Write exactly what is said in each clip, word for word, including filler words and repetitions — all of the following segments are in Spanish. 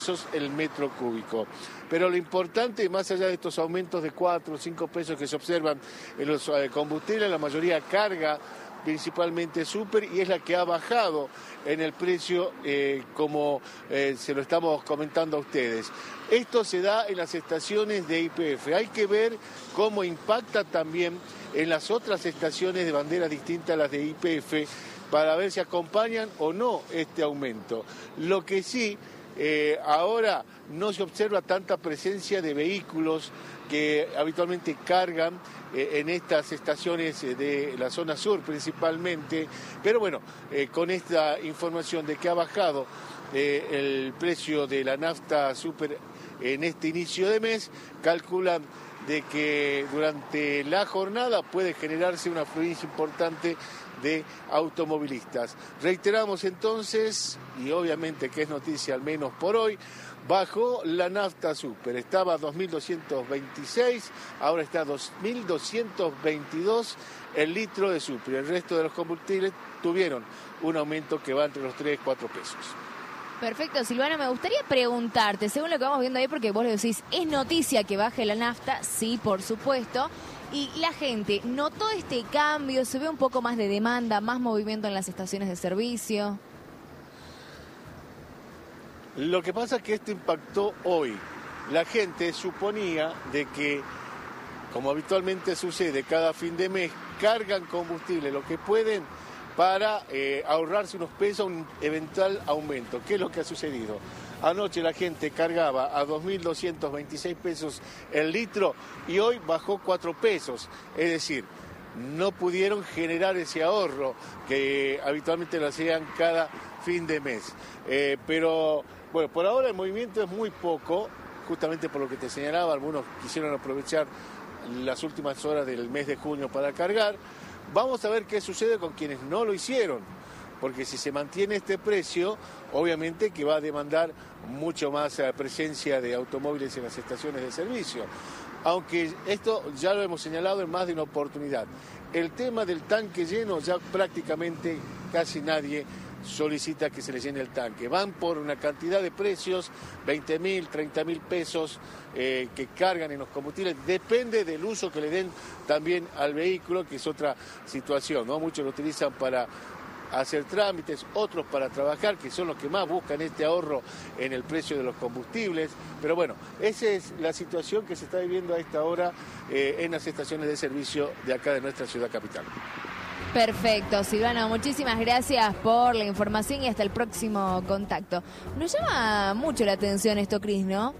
pesos el metro cúbico. Pero lo importante, más allá de estos aumentos de cuatro o cinco pesos que se observan en los combustibles, la mayoría carga principalmente súper y es la que ha bajado en el precio eh, como eh, se lo estamos comentando a ustedes. Esto se da en las estaciones de Y P F. Hay que ver cómo impacta también en las otras estaciones de banderas distintas a las de Y P F para ver si acompañan o no este aumento. Lo que sí, eh, ahora no se observa tanta presencia de vehículos que habitualmente cargan eh, en estas estaciones de la zona sur principalmente, pero bueno, eh, con esta información de que ha bajado eh, el precio de la nafta super en este inicio de mes, calculan de que durante la jornada puede generarse una afluencia importante de automovilistas. Reiteramos entonces, y obviamente que es noticia al menos por hoy, bajó la nafta super, estaba a dos mil doscientos veintiséis, ahora está a dos mil doscientos veintidós el litro de super. El resto de los combustibles tuvieron un aumento que va entre los tres y cuatro pesos. Perfecto, Silvana, me gustaría preguntarte, según lo que vamos viendo ahí, porque vos le decís, ¿es noticia que baje la nafta? Sí, por supuesto. Y la gente, ¿notó este cambio? ¿Se ve un poco más de demanda, más movimiento en las estaciones de servicio? Lo que pasa es que esto impactó hoy. La gente suponía de que, como habitualmente sucede cada fin de mes, cargan combustible lo que pueden para eh, ahorrarse unos pesos a un eventual aumento. ¿Qué es lo que ha sucedido? Anoche la gente cargaba a dos mil doscientos veintiséis pesos el litro y hoy bajó cuatro pesos. Es decir, no pudieron generar ese ahorro que habitualmente lo hacían cada fin de mes. Eh, pero, bueno, por ahora el movimiento es muy poco, justamente por lo que te señalaba, algunos quisieron aprovechar las últimas horas del mes de junio para cargar. Vamos a ver qué sucede con quienes no lo hicieron, porque si se mantiene este precio, obviamente que va a demandar mucho más eh, presencia de automóviles en las estaciones de servicio. Aunque esto ya lo hemos señalado en más de una oportunidad. El tema del tanque lleno, ya prácticamente casi nadie solicita que se le llene el tanque. Van por una cantidad de precios, veinte mil, treinta mil pesos eh, que cargan en los combustibles. Depende del uso que le den también al vehículo, que es otra situación, ¿no? Muchos lo utilizan para hacer trámites, otros para trabajar, que son los que más buscan este ahorro en el precio de los combustibles. Pero bueno, esa es la situación que se está viviendo a esta hora eh, en las estaciones de servicio de acá de nuestra ciudad capital. Perfecto, Silvana, muchísimas gracias por la información y hasta el próximo contacto. Nos llama mucho la atención esto, Cris, ¿no?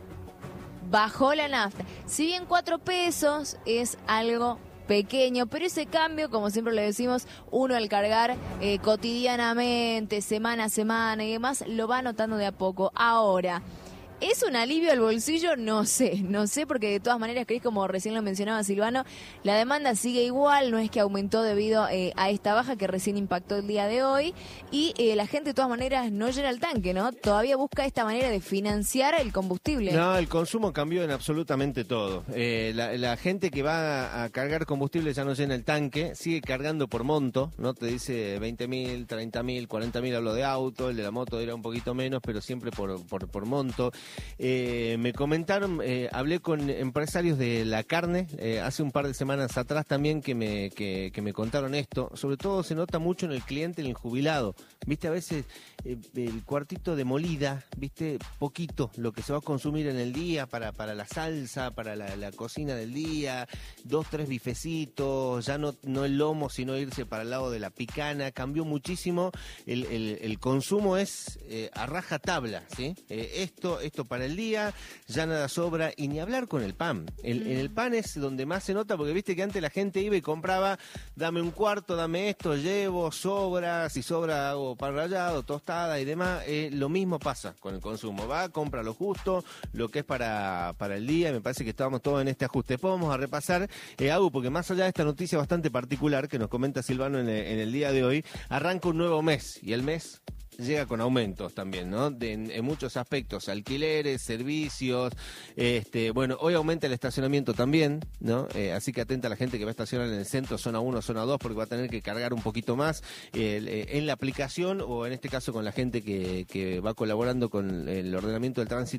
Bajó la nafta. Si bien cuatro pesos es algo pequeño, pero ese cambio, como siempre le decimos, uno al cargar eh, cotidianamente, semana a semana y demás, lo va notando de a poco. Ahora, ¿es un alivio al bolsillo? No sé, no sé, porque de todas maneras, Cris, como recién lo mencionaba Silvano, la demanda sigue igual, no es que aumentó debido eh, a esta baja que recién impactó el día de hoy, y eh, la gente de todas maneras no llena el tanque, ¿no? Todavía busca esta manera de financiar el combustible. No, el consumo cambió en absolutamente todo. Eh, la, la gente que va a cargar combustible ya no llena el tanque, sigue cargando por monto, ¿no? Te dice veinte mil, treinta mil, cuarenta mil, hablo de auto, el de la moto era un poquito menos, pero siempre por, por, por monto. Eh, me comentaron, eh, hablé con empresarios de la carne eh, hace un par de semanas atrás también que me, que, que me contaron esto. Sobre todo se nota mucho en el cliente, en el jubilado. Viste, a veces eh, el cuartito de molida, viste, poquito lo que se va a consumir en el día para, para la salsa, para la, la cocina del día, dos, tres bifecitos, ya no, no el lomo, sino irse para el lado de la picana. Cambió muchísimo, el, el, el consumo es eh, a raja tabla, ¿sí? Eh, esto, esto para el día, ya nada sobra, y ni hablar con el pan. El, en el pan es donde más se nota, porque viste que antes la gente iba y compraba, dame un cuarto, dame esto, llevo, sobra, si sobra hago pan rallado, tostada y demás. Eh, lo mismo pasa con el consumo, va, compra lo justo, lo que es para, para el día, y me parece que estábamos todos en este ajuste. Después vamos a repasar, eh, Agu, porque más allá de esta noticia bastante particular que nos comenta Silvano en el, en el día de hoy, arranca un nuevo mes, y el mes llega con aumentos también, ¿no? De, en, en muchos aspectos, alquileres, servicios, este, bueno, hoy aumenta el estacionamiento también, ¿no? Eh, así que atenta a la gente que va a estacionar en el centro, zona uno, zona dos, porque va a tener que cargar un poquito más eh, eh, en la aplicación, o en este caso con la gente que, que va colaborando con el ordenamiento del tránsito.